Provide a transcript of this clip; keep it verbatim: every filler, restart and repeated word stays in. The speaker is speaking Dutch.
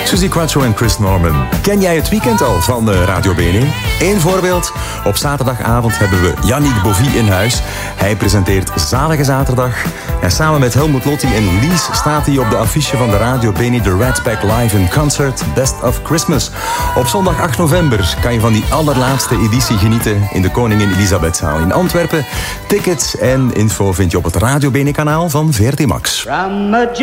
Suzy Quatro en Chris Norman. Ken jij het weekend al van de Radio B N N? Eén voorbeeld. Op zaterdagavond hebben we Yannick Bovie in huis. Hij presenteert Zalige Zaterdag. En samen met Helmut Lotti en Lies staat hij op de affiche van de Radio B N N, de Rat Pack Live in Concert Best of Christmas. Op zondag acht november kan je van die allerlaatste editie genieten in de Koningin Elisabethzaal in Antwerpen. Tickets en info vind je op het Radio B N N kanaal van V R T Max.